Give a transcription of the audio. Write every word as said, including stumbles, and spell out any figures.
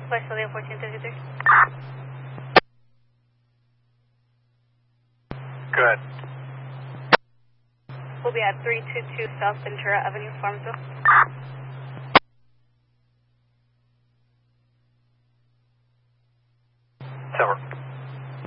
West Lillian fourteen thirty-three. Good. We'll be at three two two South Ventura Avenue, Farmville. Tower.